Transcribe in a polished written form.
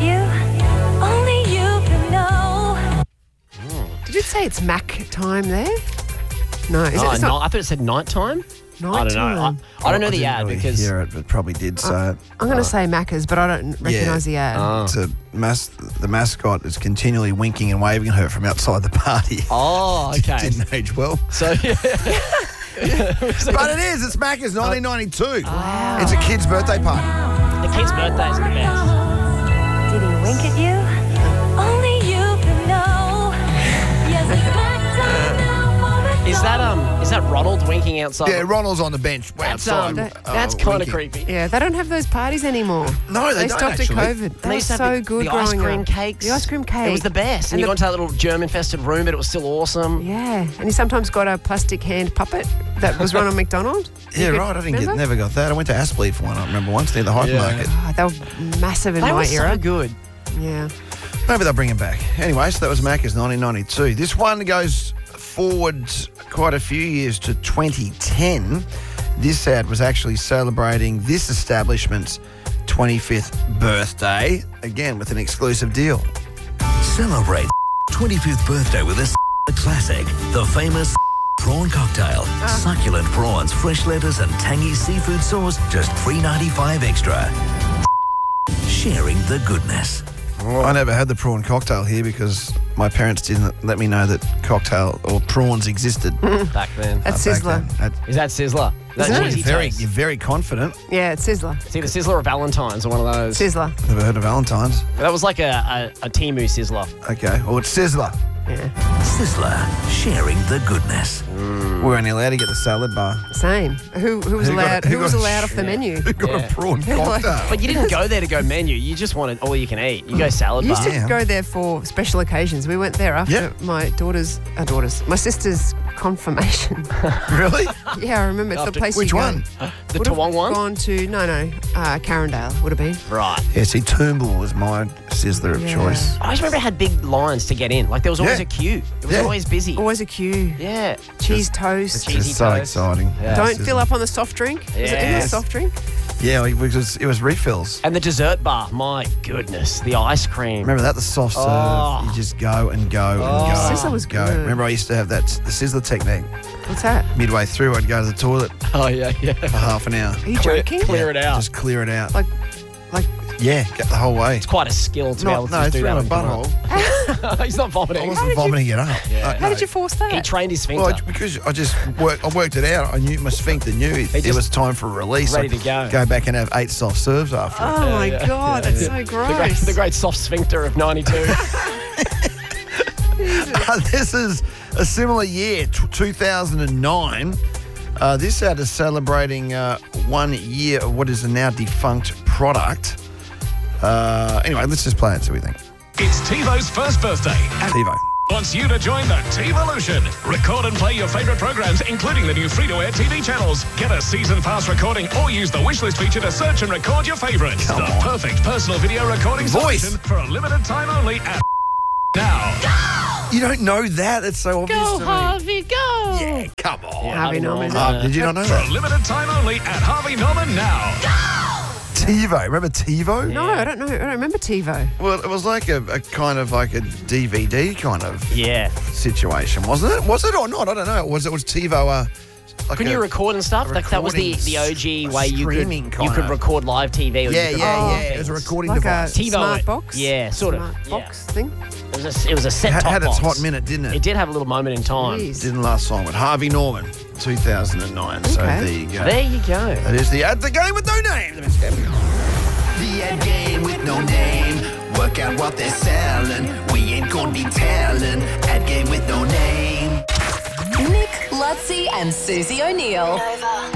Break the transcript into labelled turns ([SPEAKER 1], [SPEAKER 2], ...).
[SPEAKER 1] you. Only you can know.
[SPEAKER 2] Did it say it's Mac time there? No, is it? It's
[SPEAKER 3] I thought it said nighttime. I don't know. I don't know the ad
[SPEAKER 4] really
[SPEAKER 3] because
[SPEAKER 4] hear it, but probably did say it.
[SPEAKER 2] I'm going to say Macca's, but I don't recognise the ad.
[SPEAKER 4] It's the mascot is continually winking and waving at her from outside the party.
[SPEAKER 3] Oh, okay.
[SPEAKER 4] Didn't age well.
[SPEAKER 3] So yeah.
[SPEAKER 4] But it is. It's Macca's 1992. Wow. It's a kid's birthday party.
[SPEAKER 3] The kid's birthday is the best.
[SPEAKER 1] Did he wink at you? Only you can know. Yes, it's back time now for the
[SPEAKER 3] Is that Ronald winking outside?
[SPEAKER 4] Yeah, Ronald's on the bench
[SPEAKER 3] That's
[SPEAKER 4] outside.
[SPEAKER 3] that's kind of
[SPEAKER 4] winking.
[SPEAKER 3] creepy.
[SPEAKER 2] Yeah, they don't have those parties anymore.
[SPEAKER 4] No, they don't
[SPEAKER 2] stopped
[SPEAKER 4] actually.
[SPEAKER 2] at COVID. They were
[SPEAKER 3] used to have
[SPEAKER 2] so good
[SPEAKER 3] the
[SPEAKER 2] growing
[SPEAKER 3] ice cream
[SPEAKER 2] up.
[SPEAKER 3] cakes.
[SPEAKER 2] The ice cream cake.
[SPEAKER 3] It was the best. And you got into that little germ-infested room, but it was still awesome.
[SPEAKER 2] Yeah, and he sometimes got a plastic hand puppet that was Ronald McDonald.
[SPEAKER 4] Yeah, right. I never got that. I went to Aspley for one. I remember once near the hypermarket.
[SPEAKER 2] Oh, they were massive in
[SPEAKER 3] They
[SPEAKER 2] my
[SPEAKER 3] were
[SPEAKER 2] era.
[SPEAKER 3] so good.
[SPEAKER 2] Yeah.
[SPEAKER 4] Maybe they'll bring him back. Anyway, so that was Macca's 1992. This one goes forward quite a few years to 2010. This ad was actually celebrating this establishment's 25th birthday, again with an exclusive deal.
[SPEAKER 5] Celebrate 25th birthday with a classic, the famous prawn cocktail. Succulent prawns, fresh lettuce and tangy seafood sauce, just $3.95 extra. Sharing the goodness.
[SPEAKER 4] I never had the prawn cocktail here because my parents didn't let me know that cocktail or prawns existed.
[SPEAKER 3] Back then.
[SPEAKER 2] That's
[SPEAKER 4] back
[SPEAKER 2] Sizzler.
[SPEAKER 4] then.
[SPEAKER 3] Is that Sizzler? That's
[SPEAKER 2] Isn't it?
[SPEAKER 3] cheesy toast.
[SPEAKER 4] You're very confident.
[SPEAKER 2] Yeah, it's Sizzler.
[SPEAKER 3] It's either Sizzler or Valentine's or one of those.
[SPEAKER 2] Sizzler.
[SPEAKER 4] Never heard of Valentine's.
[SPEAKER 3] That was like a Temu Sizzler.
[SPEAKER 4] Okay, well, it's Sizzler.
[SPEAKER 2] Yeah.
[SPEAKER 5] Sizzler, sharing the goodness.
[SPEAKER 4] We're only allowed to get the salad bar.
[SPEAKER 2] Same. Who was allowed? Who was allowed off the menu?
[SPEAKER 4] Who got a prawn cocktail?
[SPEAKER 3] But you didn't go there to go menu. You just wanted all you can eat. You go salad
[SPEAKER 2] We used
[SPEAKER 3] bar.
[SPEAKER 2] to go there for special occasions. We went there after my my sister's confirmation.
[SPEAKER 4] Really?
[SPEAKER 2] Yeah, I remember. It's the place
[SPEAKER 4] Which
[SPEAKER 2] you go.
[SPEAKER 4] one?
[SPEAKER 3] The
[SPEAKER 2] Would have
[SPEAKER 3] Toowong one?
[SPEAKER 2] gone to, Carindale would have been.
[SPEAKER 3] Right.
[SPEAKER 4] Yeah, see, Toombul was my Sizzler of
[SPEAKER 2] Yeah.
[SPEAKER 4] choice.
[SPEAKER 3] I just remember it had big lines to get in. Like there was always
[SPEAKER 4] Yeah.
[SPEAKER 3] a queue. It was
[SPEAKER 4] Yeah.
[SPEAKER 3] always busy.
[SPEAKER 2] Always a queue.
[SPEAKER 3] Yeah.
[SPEAKER 2] Cheese toast.
[SPEAKER 3] cheese.
[SPEAKER 4] It's so
[SPEAKER 3] toast.
[SPEAKER 4] exciting.
[SPEAKER 3] Yeah.
[SPEAKER 2] Don't
[SPEAKER 4] Sizzler.
[SPEAKER 2] fill up on the soft drink. Is it in the
[SPEAKER 3] Yes.
[SPEAKER 2] soft drink?
[SPEAKER 4] Yeah, it was refills.
[SPEAKER 3] And the dessert bar. My goodness. The ice cream.
[SPEAKER 4] Remember that? The soft serve.
[SPEAKER 3] Oh.
[SPEAKER 4] You just go and go and go.
[SPEAKER 2] Sizzler was
[SPEAKER 4] and go.
[SPEAKER 2] good.
[SPEAKER 4] Remember I used to have the Sizzler technique.
[SPEAKER 2] What's that?
[SPEAKER 4] Midway through, I'd go to the toilet
[SPEAKER 3] Oh, yeah.
[SPEAKER 4] for half an hour.
[SPEAKER 2] Are you joking?
[SPEAKER 3] Clear it out.
[SPEAKER 4] Just clear it out.
[SPEAKER 2] Like,
[SPEAKER 4] Yeah, get the whole way.
[SPEAKER 3] It's quite a skill to be able to
[SPEAKER 4] No,
[SPEAKER 3] just
[SPEAKER 4] it's
[SPEAKER 3] do that.
[SPEAKER 4] around a
[SPEAKER 3] on
[SPEAKER 4] butthole.
[SPEAKER 3] camera. He's not
[SPEAKER 4] I
[SPEAKER 3] vomiting.
[SPEAKER 4] wasn't vomiting it up.
[SPEAKER 2] how did you force that?
[SPEAKER 3] He trained his
[SPEAKER 4] Well,
[SPEAKER 3] sphincter.
[SPEAKER 4] because I worked it out. I knew my sphincter knew it
[SPEAKER 3] just-
[SPEAKER 4] was time for a release.
[SPEAKER 3] Ready
[SPEAKER 4] I'd
[SPEAKER 3] to go.
[SPEAKER 4] Go back and have 8 soft serves after.
[SPEAKER 2] Oh my God, that's so gross.
[SPEAKER 3] The great soft sphincter of 92.
[SPEAKER 4] This is a similar year, 2009. This ad is celebrating 1 year of what is a now defunct product. Anyway, let's just play it so we think.
[SPEAKER 6] It's TiVo's first birthday and
[SPEAKER 4] TiVo.
[SPEAKER 6] wants you to join the TiVolution. Record and play your favorite programs, including the new free-to-air TV channels. Get a season pass recording or use the wishlist feature to search and record your favorites.
[SPEAKER 4] Come
[SPEAKER 6] the
[SPEAKER 4] on.
[SPEAKER 6] perfect personal video recording
[SPEAKER 4] Voice.
[SPEAKER 6] solution for a limited time only at now.
[SPEAKER 4] You don't know that? It's so obvious to me.
[SPEAKER 2] Harvey, go!
[SPEAKER 4] Yeah, come on.
[SPEAKER 2] Harvey Norman.
[SPEAKER 4] Did you not know
[SPEAKER 6] For a
[SPEAKER 4] that?
[SPEAKER 6] limited time only at Harvey Norman now.
[SPEAKER 4] TiVo. Remember TiVo?
[SPEAKER 2] No, I don't know. I don't remember TiVo.
[SPEAKER 4] Well, it was like a kind of like a DVD kind of
[SPEAKER 3] Yeah.
[SPEAKER 4] situation, wasn't it? Was it or not? I don't know. Was TiVo like
[SPEAKER 3] Couldn't you record and stuff? Like that was the
[SPEAKER 4] recording,
[SPEAKER 3] OG way you
[SPEAKER 4] streaming
[SPEAKER 3] could
[SPEAKER 4] kinda.
[SPEAKER 3] record live TV. Or
[SPEAKER 4] Yeah,
[SPEAKER 3] you could
[SPEAKER 4] yeah,
[SPEAKER 3] record
[SPEAKER 4] yeah. It was a
[SPEAKER 3] things.
[SPEAKER 4] recording
[SPEAKER 2] Like
[SPEAKER 4] device.
[SPEAKER 2] a
[SPEAKER 3] TiVo
[SPEAKER 2] smart
[SPEAKER 3] it.
[SPEAKER 2] box?
[SPEAKER 3] Yeah, sort of.
[SPEAKER 2] Smart
[SPEAKER 3] Yeah.
[SPEAKER 2] box thing?
[SPEAKER 3] It was a set top
[SPEAKER 4] Had its
[SPEAKER 3] box.
[SPEAKER 4] hot minute, didn't it?
[SPEAKER 3] It did have a little moment in time.
[SPEAKER 2] Jeez.
[SPEAKER 4] Didn't last long, but Harvey Norman, 2009. So
[SPEAKER 2] Okay.
[SPEAKER 4] there you go.
[SPEAKER 3] There you go.
[SPEAKER 4] That is the ad, the game with no name.
[SPEAKER 7] The ad game with no name. Work out what they're selling. We ain't gonna be telling. Ad game with no name.
[SPEAKER 8] Nick, Lutzi, and Susie O'Neill.